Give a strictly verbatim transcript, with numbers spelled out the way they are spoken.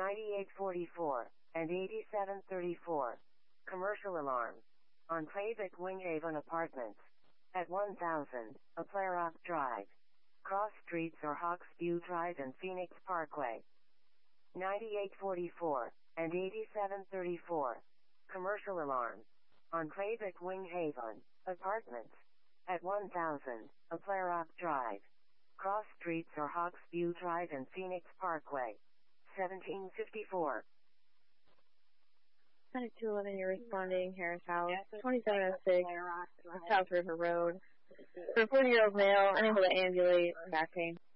ninety-eight forty-four, and eighty-seven thirty-four. Commercial alarm. On Playvic Winghaven Apartments. At one thousand, Aplarock Drive. Cross Streets or Hawksview Drive and Phoenix Parkway. ninety-eight forty-four, and eighty-seven thirty-four. Commercial alarm. On Playvic Winghaven Apartments. At one thousand, Aplarock Drive. Cross Streets or Hawksview Drive and Phoenix Parkway. seventeen fifty-four. ninety-two eleven, you're responding, Harris House, twenty-seven oh six, South River Road. For a forty-year-old male, unable to ambulate, back pain.